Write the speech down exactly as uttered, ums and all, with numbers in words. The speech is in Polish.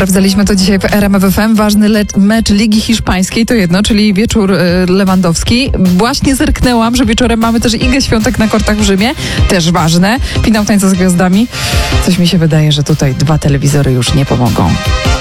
Sprawdzaliśmy to dzisiaj w R M F F M. Ważny le- mecz Ligi Hiszpańskiej to jedno, czyli wieczór y, Lewandowski. Właśnie zerknęłam, że wieczorem mamy też Igę Świątek na kortach w Rzymie. Też ważne. Finał Tańca z Gwiazdami. Coś mi się wydaje, że tutaj dwa telewizory już nie pomogą.